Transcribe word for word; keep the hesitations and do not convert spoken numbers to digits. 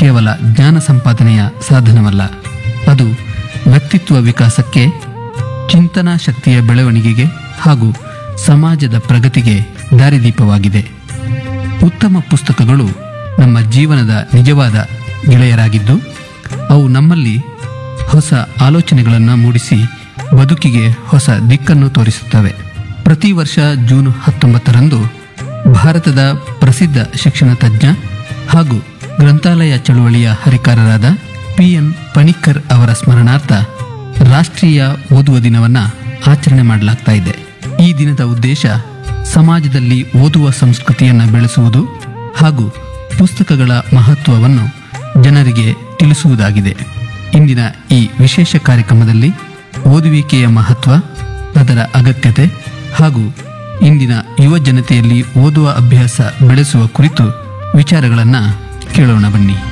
ಕೇವಲ ಜ್ಞಾನ ಸಂಪಾದನೆಯ ಸಾಧನವಲ್ಲ, ಅದು ವ್ಯಕ್ತಿತ್ವ ವಿಕಾಸಕ್ಕೆ, ಚಿಂತನಾ ಶಕ್ತಿಯ ಬೆಳವಣಿಗೆಗೆ ಹಾಗೂ ಸಮಾಜದ ಪ್ರಗತಿಗೆ ದಾರಿದೀಪವಾಗಿದೆ. ಉತ್ತಮ ಪುಸ್ತಕಗಳು ನಮ್ಮ ಜೀವನದ ನಿಜವಾದ ಗೆಳೆಯರಾಗಿದ್ದು, ಅವು ನಮ್ಮಲ್ಲಿ ಹೊಸ ಆಲೋಚನೆಗಳನ್ನು ಮೂಡಿಸಿ ಬದುಕಿಗೆ ಹೊಸ ದಿಕ್ಕನ್ನು ತೋರಿಸುತ್ತವೆ. ಪ್ರತಿ ವರ್ಷ ಜೂನ್ ಹತ್ತೊಂಬತ್ತರಂದು ಭಾರತದ ಪ್ರಸಿದ್ಧ ಶಿಕ್ಷಣ ತಜ್ಞ ಹಾಗೂ ಗ್ರಂಥಾಲಯ ಚಳುವಳಿಯ ಹರಿಕಾರರಾದ ಪಿ ಎನ್ ಪಣಿಕ್ಕರ್ ಅವರ ಸ್ಮರಣಾರ್ಥ ರಾಷ್ಟ್ರೀಯ ಓದುವ ದಿನವನ್ನು ಆಚರಣೆ ಮಾಡಲಾಗ್ತಾ ಇದೆ. ಈ ದಿನದ ಉದ್ದೇಶ ಸಮಾಜದಲ್ಲಿ ಓದುವ ಸಂಸ್ಕೃತಿಯನ್ನು ಬೆಳೆಸುವುದು ಹಾಗೂ ಪುಸ್ತಕಗಳ ಮಹತ್ವವನ್ನು ಜನರಿಗೆ ತಿಳಿಸುವುದಾಗಿದೆ. ಇಂದಿನ ಈ ವಿಶೇಷ ಕಾರ್ಯಕ್ರಮದಲ್ಲಿ ಓದುವಿಕೆಯ ಮಹತ್ವ, ಅದರ ಅಗತ್ಯತೆ ಹಾಗೂ ಇಂದಿನ ಯುವ ಜನತೆಯಲ್ಲಿ ಓದುವ ಅಭ್ಯಾಸ ಬೆಳೆಸುವ ಕುರಿತು ವಿಚಾರಗಳನ್ನು ಕೇಳೋಣ ಬನ್ನಿ.